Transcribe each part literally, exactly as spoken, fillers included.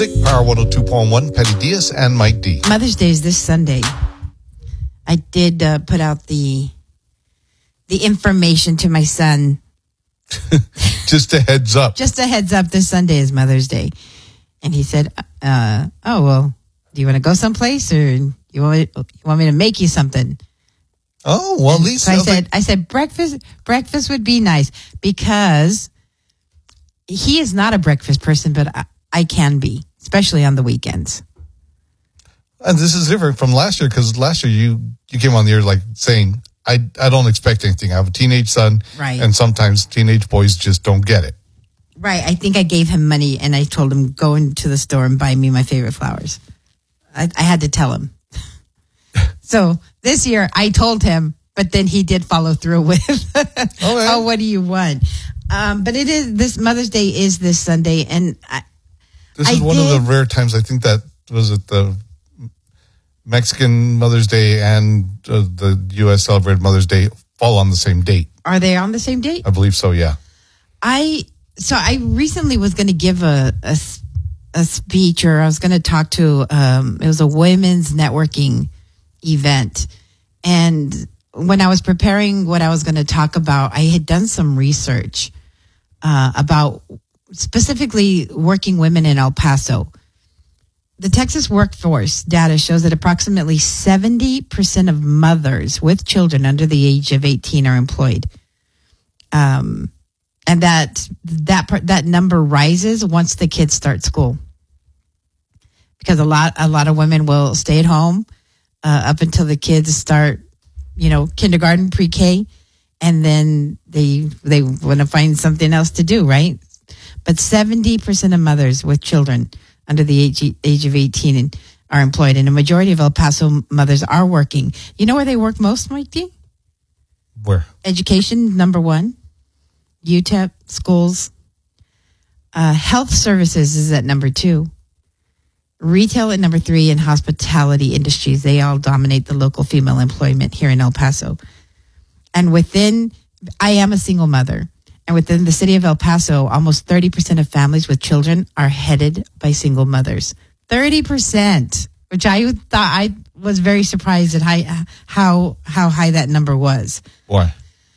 Power one oh two point one, Patty Diaz and Mike D. Mother's Day is this Sunday. I did uh, put out the the information to my son. Just a heads up. Just a heads up, this Sunday is Mother's Day. And he said, uh, oh, well, do you want to go someplace or you want me, you want me to make you something? Oh, well, at least. So I said, I said, breakfast, breakfast would be nice because he is not a breakfast person, but I, I can be, especially on the weekends. And this is different from last year because last year you, you came on the air like saying, I, I don't expect anything. I have a teenage son. Right. And sometimes teenage boys just don't get it. Right. I think I gave him money and I told him, go into the store and buy me my favorite flowers. I, I had to tell him. So this year I told him, but then he did follow through with, okay. Oh, what do you want? Um, but it is, this Mother's Day is this Sunday. And I, this is I one did, of the rare times. I think that was it the Mexican Mother's Day and uh, the U S celebrated Mother's Day fall on the same date. Are they on the same date? I believe so, yeah. I, so I recently was going to give a, a, a speech or I was going to talk to, um, it was a women's networking event. And when I was preparing what I was going to talk about, I had done some research uh, about specifically working women in El Paso. The Texas workforce data shows that approximately seventy percent of mothers with children under the age of eighteen are employed. Um, and that that that number rises once the kids start school. Because a lot a lot of women will stay at home uh, up until the kids start, you know, kindergarten, pre-K, and then they they want to find something else to do, right? But seventy percent of mothers with children under the age, age of eighteen are employed, and a majority of El Paso mothers are working. You know where they work most, Mike D? Where? Education, number one. U T E P, schools. Uh, health services is at number two. Retail at number three, and hospitality industries. They all dominate the local female employment here in El Paso. And within, I am a single mother. And within the city of El Paso, almost thirty percent of families with children are headed by single mothers. thirty percent, which I thought I was very surprised at how, how, how high that number was. Why?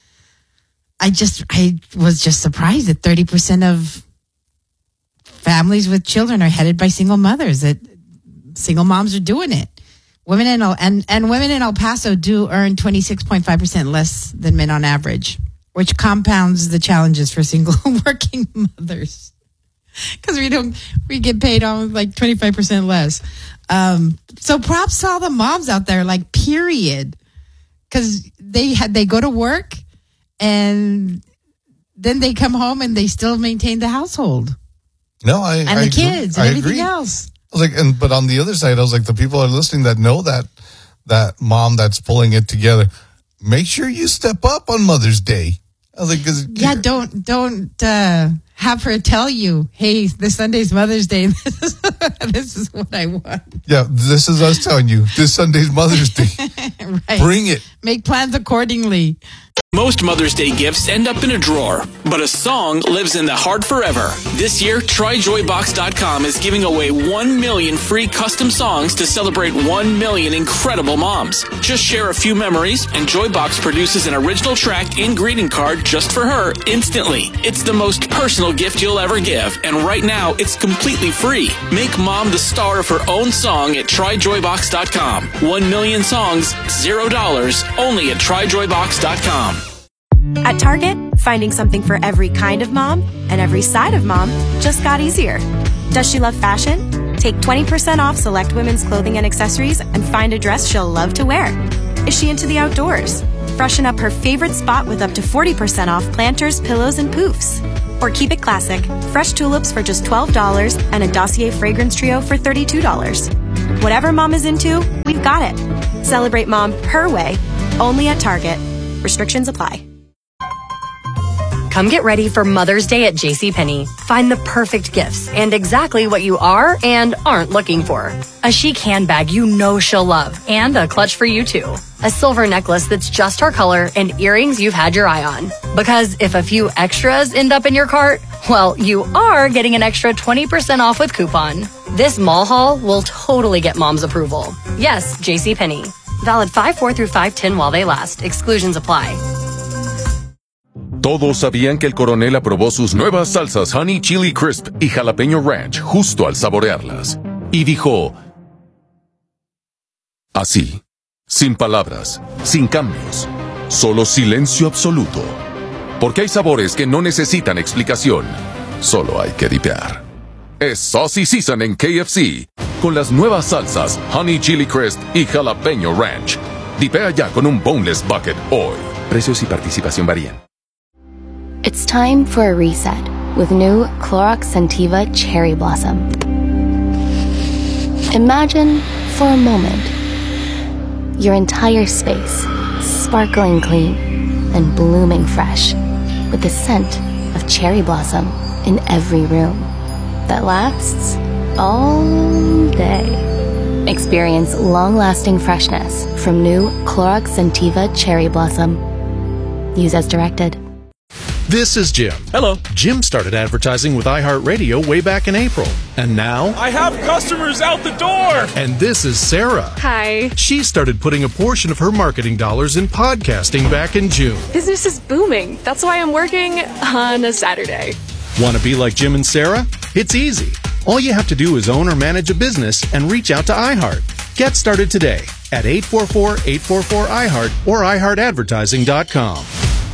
I just, I was just surprised that thirty percent of families with children are headed by single mothers, that single moms are doing it. Women in El, and, and women in El Paso do earn twenty-six point five percent less than men on average, which compounds the challenges for single working mothers. Because we don't, we get paid almost like twenty-five percent less. Um, so props to all the moms out there, like, period. Because they had, they go to work and then they come home and they still maintain the household. No, I and I the kids agree. and everything I agree. else. I was like, and but on the other side, I was like, the people are listening that know that that mom that's pulling it together. Make sure you step up on Mother's Day. I was like, cause, yeah, don't don't uh, have her tell you, hey, this Sunday's Mother's Day. This is, this is what I want. Yeah, this is us telling you this Sunday's Mother's Day. Right. Bring it. Make plans accordingly. Most Mother's Day gifts end up in a drawer, but a song lives in the heart forever. This year, Try Joy Box dot com is giving away one million free custom songs to celebrate one million incredible moms. Just share a few memories, and Joybox produces an original track and greeting card just for her instantly. It's the most personal gift you'll ever give, and right now, it's completely free. Make mom the star of her own song at Try Joy Box dot com. One million songs, zero dollars, only at Try Joy Box dot com. At Target, finding something for every kind of mom and every side of mom just got easier. Does she love fashion? Take twenty percent off select women's clothing and accessories and find a dress she'll love to wear. Is she into the outdoors? Freshen up her favorite spot with up to forty percent off planters, pillows, and poofs. Or keep it classic, fresh tulips for just twelve dollars and a Dossier fragrance trio for thirty-two dollars. Whatever mom is into, we've got it. Celebrate mom her way, only at Target. Restrictions apply. Come get ready for Mother's Day at JCPenney. Find the perfect gifts and exactly what you are and aren't looking for. A chic handbag you know she'll love and a clutch for you too. A silver necklace that's just her color and earrings you've had your eye on. Because if a few extras end up in your cart, well, you are getting an extra twenty percent off with coupon. This mall haul will totally get mom's approval. Yes, JCPenney. Valid five four through five ten while they last. Exclusions apply. Todos sabían que el coronel aprobó sus nuevas salsas Honey Chili Crisp y Jalapeño Ranch justo al saborearlas. Y dijo... así, sin palabras, sin cambios, solo silencio absoluto. Porque hay sabores que no necesitan explicación, solo hay que dipear. Es Saucy Season en K F C, con las nuevas salsas Honey Chili Crisp y Jalapeño Ranch. Dipea ya con un boneless bucket hoy. Precios y participación varían. It's time for a reset with new Clorox Scentiva Cherry Blossom. Imagine, for a moment, your entire space sparkling clean and blooming fresh with the scent of cherry blossom in every room that lasts all day. Experience long-lasting freshness from new Clorox Scentiva Cherry Blossom. Use as directed. This is Jim. Hello. Jim started advertising with iHeartRadio way back in April. And now... I have customers out the door! And this is Sarah. Hi. She started putting a portion of her marketing dollars in podcasting back in June. Business is booming. That's why I'm working on a Saturday. Want to be like Jim and Sarah? It's easy. All you have to do is own or manage a business and reach out to iHeart. Get started today at eight four four, eight four four, I heart or i heart advertising dot com.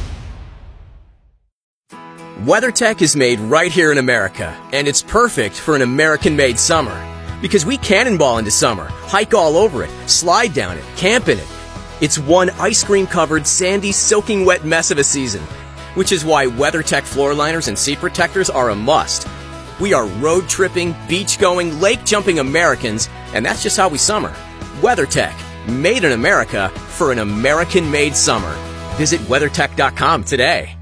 WeatherTech is made right here in America, and it's perfect for an American-made summer. Because we cannonball into summer, hike all over it, slide down it, camp in it. It's one ice cream-covered, sandy, soaking wet mess of a season, which is why WeatherTech floor liners and seat protectors are a must. We are road-tripping, beach-going, lake-jumping Americans, and that's just how we summer. WeatherTech, made in America for an American-made summer. Visit weathertech dot com today.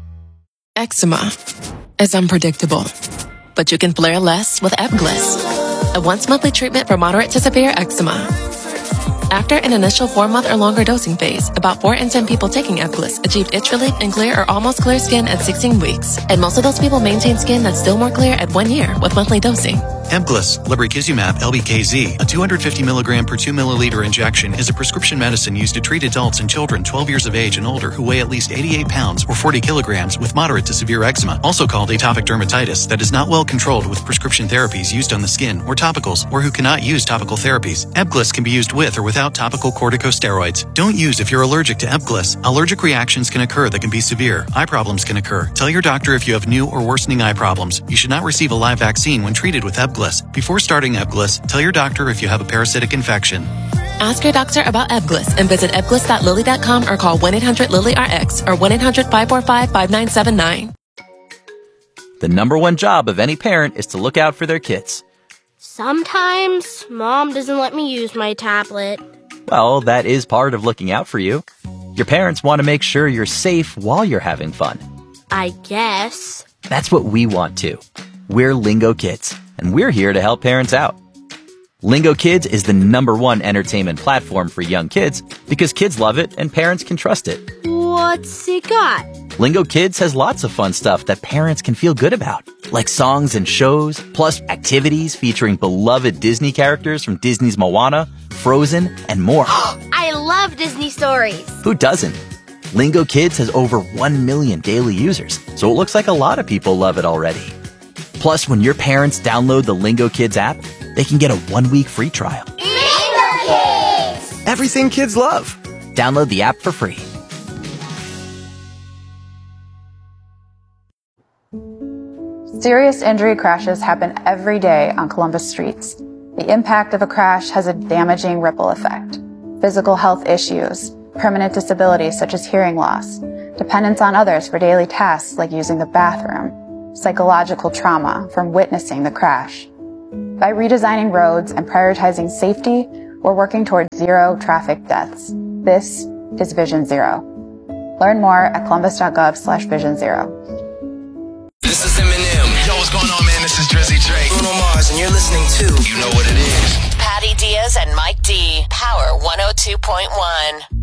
Eczema is unpredictable, but you can flare less with Ebglyss, a once-monthly treatment for moderate to severe eczema. After an initial four-month or longer dosing phase, about four in ten people taking Ebglyss achieved itch relief and clear or almost clear skin at sixteen weeks, and most of those people maintain skin that's still more clear at one year with monthly dosing. Ebglyss, lebrikizumab L B K Z, a two hundred fifty milligram per two milliliter injection, is a prescription medicine used to treat adults and children twelve years of age and older who weigh at least eighty-eight pounds or forty kilograms with moderate to severe eczema, also called atopic dermatitis, that is not well controlled with prescription therapies used on the skin or topicals, or who cannot use topical therapies. Ebglyss can be used with or without topical corticosteroids. Don't use if you're allergic to Ebglyss. Allergic reactions can occur that can be severe. Eye problems can occur. Tell your doctor if you have new or worsening eye problems. You should not receive a live vaccine when treated with Ebglyss. Before starting Ebglyss, tell your doctor if you have a parasitic infection. Ask your doctor about Ebglyss and visit ebglyss dot lilly dot com or call one eight hundred lilly R X or one eight hundred, five four five, five nine seven nine. The number one job of any parent is to look out for their kids. Sometimes Mom doesn't let me use my tablet. Well, that is part of looking out for you. Your parents want to make sure you're safe while you're having fun. I guess. That's what we want too. We're Lingo Kids, and we're here to help parents out. Lingo Kids is the number one entertainment platform for young kids because kids love it and parents can trust it. What's it got? Lingo Kids has lots of fun stuff that parents can feel good about, like songs and shows, plus activities featuring beloved Disney characters from Disney's Moana, Frozen, and more. I love Disney stories. Who doesn't? Lingo Kids has over one million daily users, so it looks like a lot of people love it already. Plus, when your parents download the Lingo Kids app, they can get a one-week free trial. Lingo Kids! Everything kids love. Download the app for free. Serious injury crashes happen every day on Columbus streets. The impact of a crash has a damaging ripple effect. Physical health issues, permanent disabilities such as hearing loss, dependence on others for daily tasks like using the bathroom, psychological trauma from witnessing the crash. By redesigning roads and prioritizing safety, we're working towards zero traffic deaths. This is Vision Zero. Learn more at columbus.gov slash vision zero. This is Eminem. Yo, what's going on, man? This is Drizzy Drake. Bruno Mars, and you're listening to You Know What It Is. Patty Diaz and Mike D. Power one oh two point one.